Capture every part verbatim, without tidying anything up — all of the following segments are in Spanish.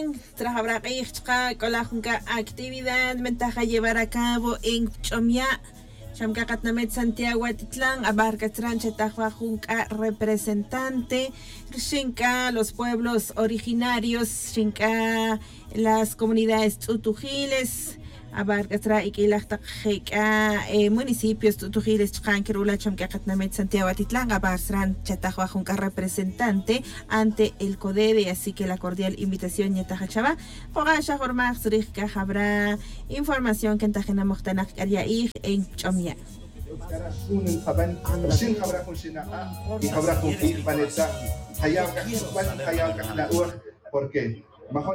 Bien, tras habrá qeyiqchqa k'olajunqa actividad ventaja llevar a cabo en Ch'omya, Chamkaqatnamet Santiago Atitlán, Abarcatran Chetajbajunqa representante, Xinqa los pueblos originarios, Xinqa las comunidades tutujiles, Abarcatra y Quilachtajeca, municipios tutujiles, Chqanquirula, Chamkaqatnamet Santiago Atitlán, Abarcatran Chetajbajunqa representante ante el CODEDE, así que la cordial invitación Yetahachaba, Pogasha Jormach Zurika habrá información que entajena Mochtanak Ariaig en Ch'omya. Porque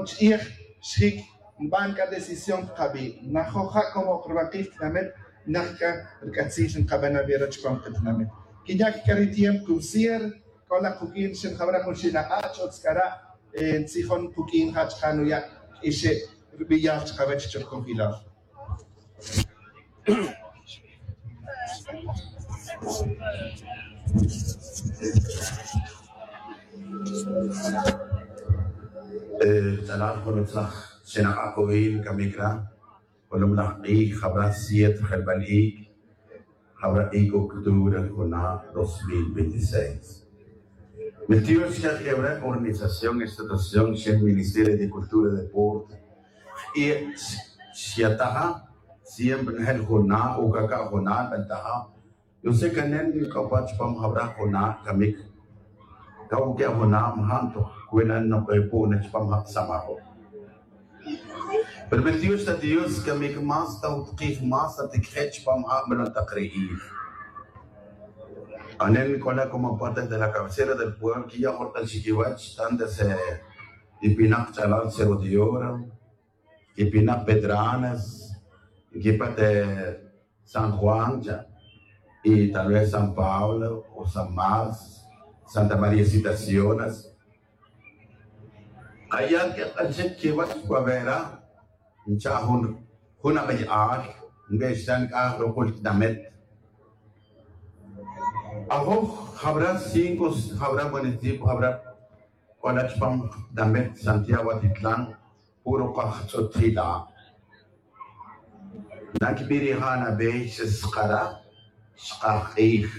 banca decisión kabi nahoja como probatif namet naka rkatsishin kabana virach konkret namet kiyak karitiem kusier kola kukin shin khabra kushina ach otskara en sihon kukin hach kanuya ishe biyach khabach chokon hilaf eh talar konotlach Senaka Koil Kamikra, Columna I, Habra siete, Herbal I, Habra I, Octubre, Jona dos mil veintiséis. Metidos que habrá organización, institución, el Ministerio de Cultura y Deporte, y Siataha, siempre en el Jona, o Kaka Jona, Ventaja. Yo sé que en el Kapach Pam Habra Jona, Kamik, Kauke Jona, Mahanto, Kuenan no Pepone, Pam Samaho. Permitió a Dios que me más tautkif más atikhet pam amel taqrir. Anen cola como parte de la cabecera del pueblo que ya horta el chiquiwach tan de se Ipinak Chalal Cerro de Oro, Ipinak Pedranas, Ipate San Juan y tal vez San Pablo o San Mas, Santa María Citaciones. Allá que el chiquiwach guavera Nchahun huna bay ar ngeishan ah rokul damet aho habra cinco habra municipio habra kolachpam damet Santiago Atitlán puro qahtotila nakbiri hana bay sqara shqaqih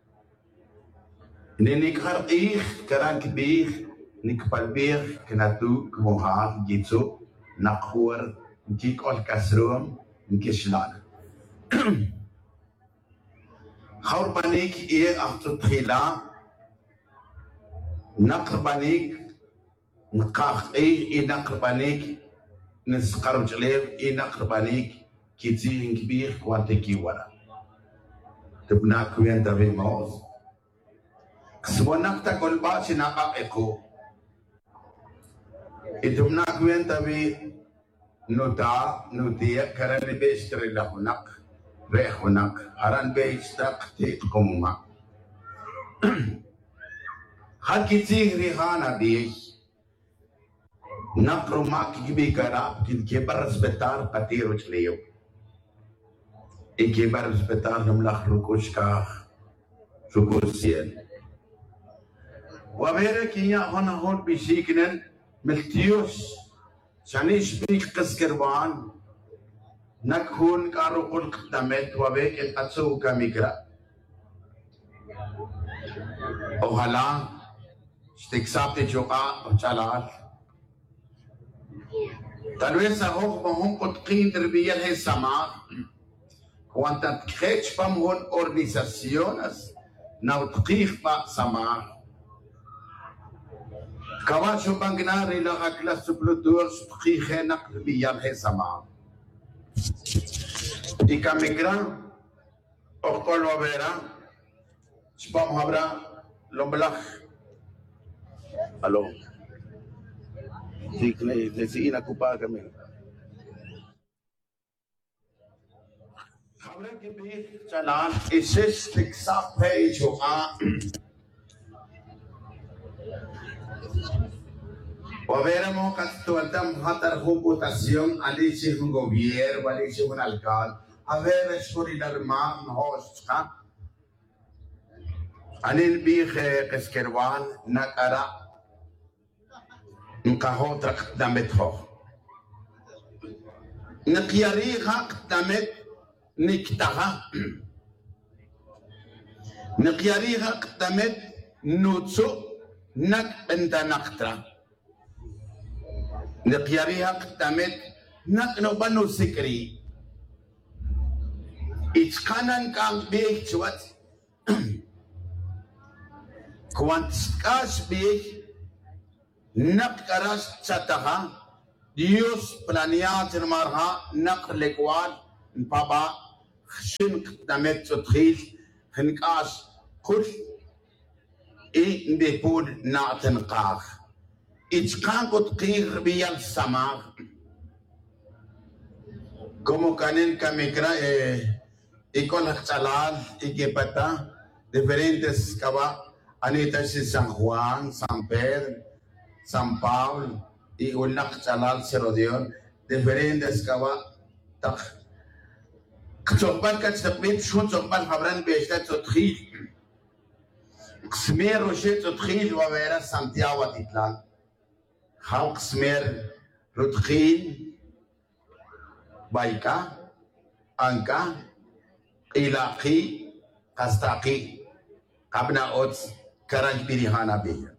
ninik kharqih karan kbir nikpalbir knatu kmoha gitsu nakhur Kik ol kasrum, kishlan. Khawr panik iye ahtut khila, nakr panik, nkakh i nakr panik, nisqarb jlev i nakr panik, kiti nkbir kwante kiwara. Tibna kwen tabi maus. Kswanak ta kolba china eko. Itibna kwen tabi Nuta, nutia, karan beistri la hunak, re hunak, aran beistak tit kumma. Hakiti rihana bi, nakrumak gibi karab, kin kibar respetar patiru chleo. I kibar respetar namlach rukushka, rukusien. Wabera kiya hona hon bisiknen, meltius. Shanish big Kaskerwan Nakhun Karukul Damet Wabek and Atsu Kamikra Ohala Stiksapti Joka of Chalal Talwesa Hok Mahon Kotkin Terbiel He Sama Quantat Kech Pamhon Organizaciones Nautkif Pa Sama Kawacho Bangnari la Aklas Supludur Kihenak Biyan Hesama. Y Kamigra, Okolo Vera, Spam Habra, Lomblach. Aló. Sí, le siguen a ocupar Camila. Habra que vi Chalan, is this the exact page of Hubiéramos actuado hatar computación alice un gobierno alice un alcalde a ver escuridad más hostia anil bije Kaskerwan nakara نقهو ترق دامت هو نقياري حق دامت نكتها نقياري حق دامت نوتسو نك انت نقترا نقياري حق دامت نك نوبانو سكري إتقانن كان بيك شوات كوانت سكاش بيك نقراش تشاتها ديوس بلانيات المرها نقل لكوان بابا خشن قدامت تدخيل خنقاش كل إيه بيقول نعتنقاخ إتقان قد قيغ بيال السماغ كمو كانين كاميكرا إيه Icon Chalal, Ikepata, diferentes Cava, Anita San Juan, San Pedro, San Paulo, y Unak Chalal Serodion, diferentes Cava, Tak. Ksopan Katstapit, Shunsopan Habran Besta Totri. Smer Rocher Totri, Wavera Santiago Titlan. How Smer Rutrin, Baika, Anka. إلاقي قستاقي قبنا أوتس كرنج بريهانا بيه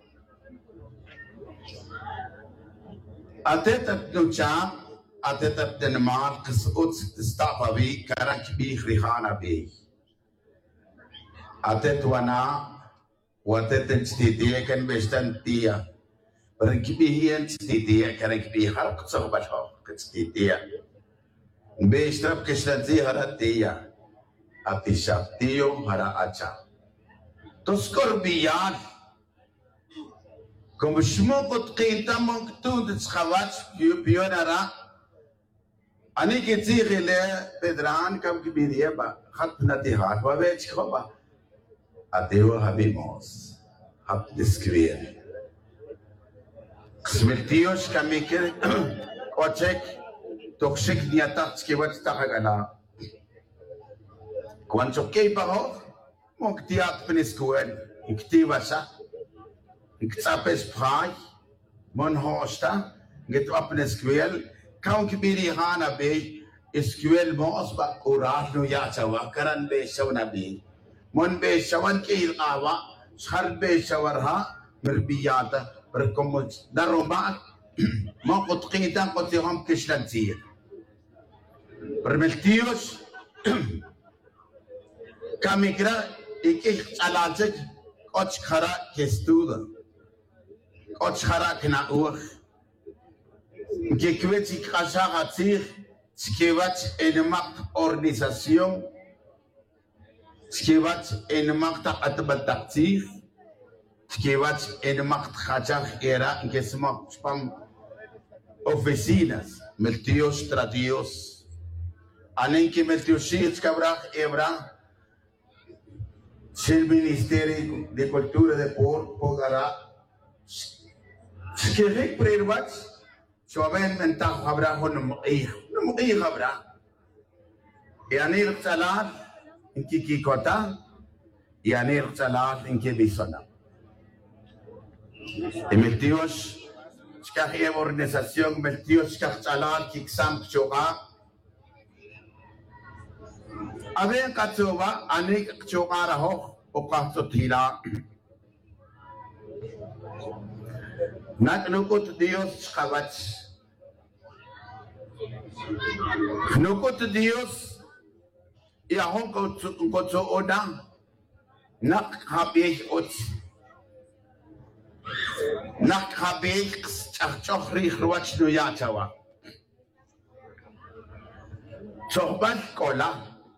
أتت نوشام أتت نمار قس أوتس تستعفى بي كرنج بيه ريهانا بيه أتت وانا واتت تجتيدية كان بيشتن تيا برنج بيه تجتيدية كرنج بيه هرق صغبتها تجتيدية بيشترب كشتنزي هرق تيا Atisha tío para acha. Toscorbian. Como smokot kita mong tu ditschawach pionara. Ani kitsi gile pedran kam kibiria ba khat nati hat wa vech khoba. Ateo habimos. Hab diskrier. Smeltios kamikir ochek toxic niatak skiwat takagana. Quando que barro, mon que tiat peniscoel, e que tiva sa, e que sapes prai, mon hosta, get up peniscoel, count que biri hana be, escuel mos ba urat no yachawa, karan be shawana be, mon be shawan ke il awa, shar be shawarha, merbiyata, per como da roma, mon kutqitan kutihom kishlantir. Per meltios, Kamigra iki alajek och khara kestuda och khara kna uch gekwet ik khasha tsir skewat en mak organisation skewat en mak ta atbat taktir skewat en mak khacha era gesma spam oficinas meltios tradios além que meltios cabra ebra el Ministerio de Cultura de Por Pogará que reprervat شوابين من تاخ خبره نمقيه نمقيه خبره يعني الثلاث إنكي كي كوتا يعني الثلاث إنكي بيسونا الملتيوش شكاخ هي organización ملتيوش شكاخ ثلاث كي كسام شوقا أبين كتوبا أني شوقا رهو وقاعد تطيلا نكنوكوت ديوس خبات نكنوكوت ديوس يا هون كوت كوت أودا نك خبيج أوت نك خبيج أخشخري خروج نويا توا صحبت كولا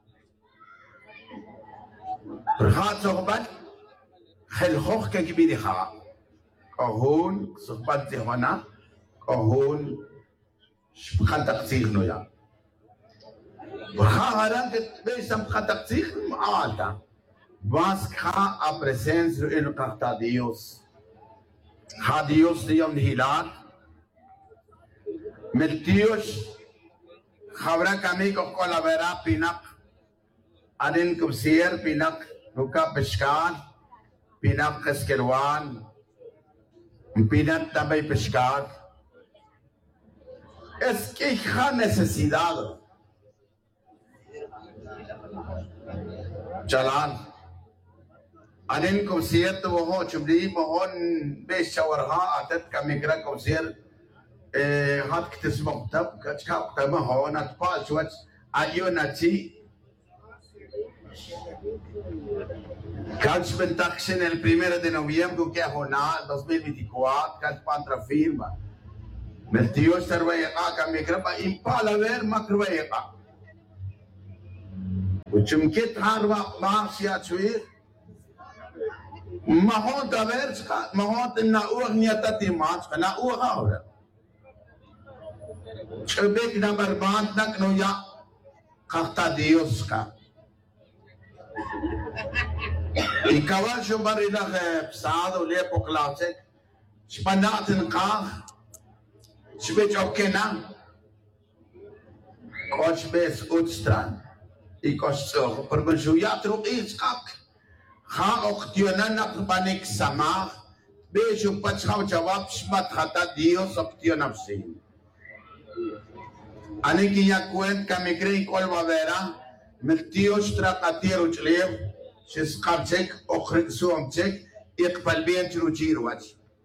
برهات صحبت خل خوخ كبير خا كهون صحبت زهونا كهون شبخان تقصير نويا برها هران بيسم خان تقصير معالتا باس خا أبرسنس إنو كاتا ديوس خا ديوس ديوم نهيلات ملتيوش خبرا كمي كو كولابيرا بينك أدين كبسير بينك نوكا بشكان بينك كسكروان Pinat tambay pescar. Es que hay necesidad. Jalan. Anin kumsiyat to ho chumli mohon be shawarha atat kamigra kumsiyat eh hat kitismok tab kachka tama ho nat pa chwat ayo nati Kach bentaction el primero de noviembre que hona dos mil veinticuatro kach pantra firma Meltio starwaya ka kamigra pa impala ver makrwaya ka Uchumkit harwa ma siya chwir Mahon daver ska mahon na uang niatati mas na uang ahora. Chebek na barbant nak no ya kata Dios ka. Ikawan shumari na pesado le poklase. Spanatin ka. Shbech okena. Koch bes utstran. Ikos so perbensuya truk iskak. Ha oktionan na panik sama bejo patchaw jawab shmat hata Dios oktionapsin ani kiya kwent kamigre kol wavera meltios traqatir uchlev shesqabchek okhrik suamchek iqbal bien chruchirwach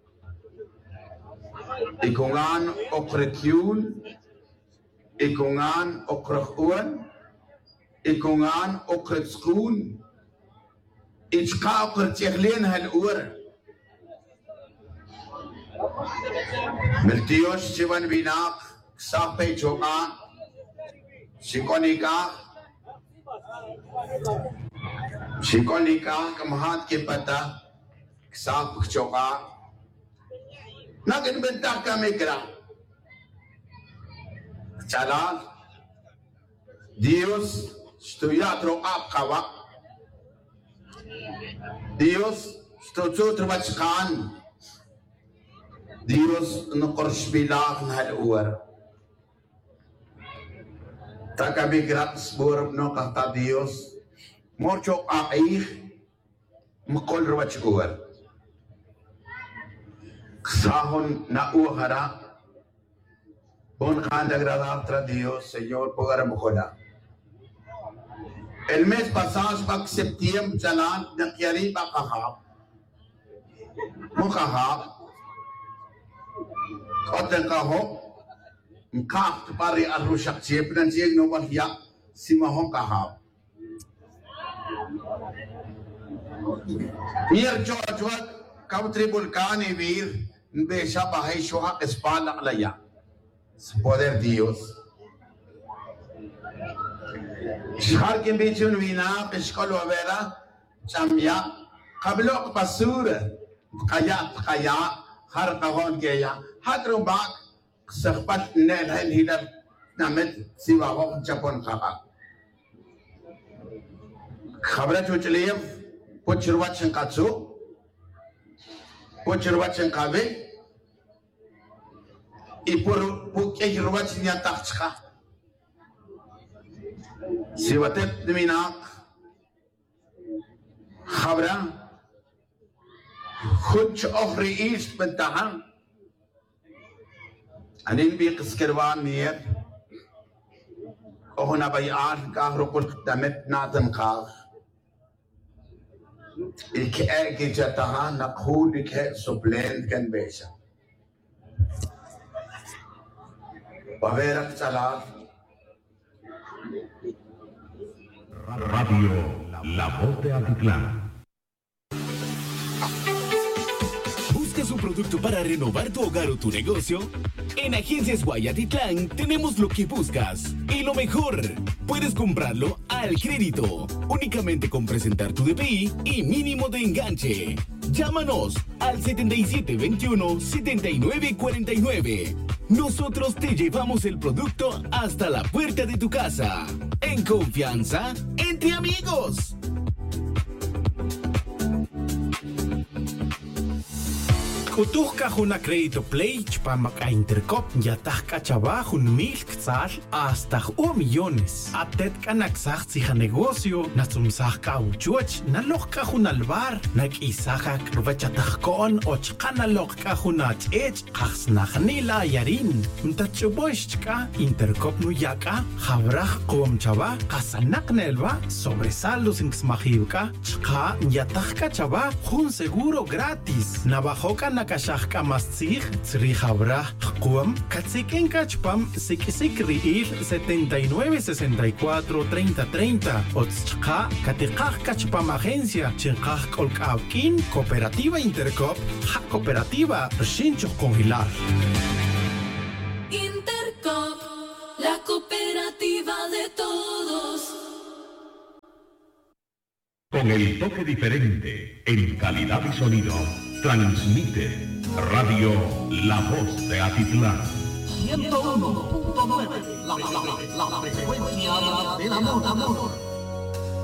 ikungan okrekyun ikungan okrokhun ikungan okretskun إشقاق تغلين هالأور ملتيوش شوان بيناق ساقي جوقا شكونيكا شكونيكا كمهات كي پتا ساق جوقا ناكن بنتاق كاميكرا چالان ديوس شتوياترو آب قوا Dios stocho terwachkan Dios nuqorsh bilah nahal uwar takabi grat sbor no kata Dios morcho aih mukol rwach uwar sahon na uhara bon khanda agradar tra Dios Señor pogar mukola El mes pasado, en septiembre, jalan ng kiyari ba kahap, mo kahap, koten kahop, mkap pari arusyak siya, pinansiyag no wahyak, si mahong kahap. Mir George, kautri bulkani vir, nbesha bahay shuhak espalak laya, sa poder Dios. शहर के बीच में वीना पिशकल वगैरह चमिया कबलों पसूर कया कया हर कहोन के या हर रुबाक सहपत ने नहीं लीडर नमित सिवा हो जपन खाका खबरें जो चलिए पुचरवाचन काचो पुचरवाचन कावे इपुर पुके हिरवाचन या ताचका Siwatet diminak khabra khudj okhri east bentahan anin bi qiskerwan niyat ohna bayan kahrukul damet natam khaf ilke ke jatahan nakhud ke suplen kan besha baverak salat Radio La Voz de Altitlán. ¿Buscas un producto para renovar tu hogar o tu negocio? En Agencias Guayatitlán tenemos lo que buscas y lo mejor. Puedes comprarlo al crédito, únicamente con presentar tu D P I y mínimo de enganche. Llámanos al setenta y siete veintiuno setenta y nueve cuarenta y nueve. Nosotros te llevamos el producto hasta la puerta de tu casa. En confianza, entre amigos. Utuhka una crédito play chpamak a Intercop ya tahka chaba un mil ktsal hasta un millones. Atet kanaksach sija negocio na sumsahka uchuch na lohka un albar na kisaja krvachatahkon och kana lohka un ach khasnakhnila yarin. Mtachuboshka Intercop nu yaka habrach qom chaba kasanak nelva sobresaldos en smahivka chqa yatahka chaba un seguro gratis. Nabajoka nakashahka mastzig tzrihabra qom katsiken kachpam sikisikriil setenta y nueve sesenta y cuatro treinta treinta otschqa katikaj kachpam agencia chinqaj kolkavkin cooperativa Intercop ja cooperativa Shincho Congelar. Intercop, la cooperativa de todos. Con el toque diferente, en calidad y sonido, transmite Radio La Voz de Atitlán. ciento uno punto nueve, la, la, la, la frecuencia del amor, amor.